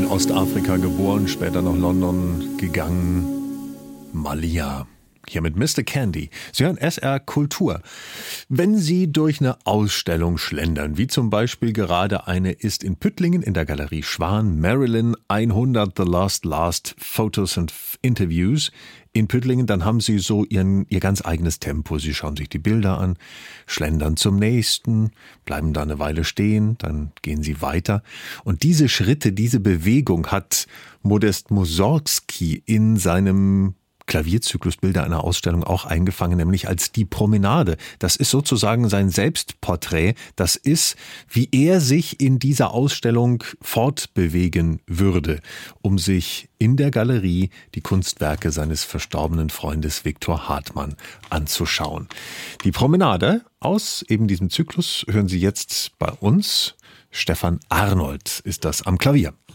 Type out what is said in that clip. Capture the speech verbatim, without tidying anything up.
Ostafrika geboren, später nach London gegangen. Malia. Hier mit Mister Candy. Sie hören S R Kultur. Wenn Sie durch eine Ausstellung schlendern, wie zum Beispiel gerade eine ist in Püttlingen in der Galerie Schwan, Marilyn hundert The Last Last Photos and Interviews in Püttlingen, dann haben Sie so ihren, Ihr ganz eigenes Tempo. Sie schauen sich die Bilder an, schlendern zum nächsten, bleiben da eine Weile stehen, dann gehen Sie weiter. Und diese Schritte, diese Bewegung hat Modest Mussorgsky in seinem Klavierzyklus Bilder einer Ausstellung auch eingefangen, nämlich als die Promenade. Das ist sozusagen sein Selbstporträt. Das ist, wie er sich in dieser Ausstellung fortbewegen würde, um sich in der Galerie die Kunstwerke seines verstorbenen Freundes Viktor Hartmann anzuschauen. Die Promenade aus eben diesem Zyklus hören Sie jetzt bei uns. Stefan Arnold ist das am Klavier.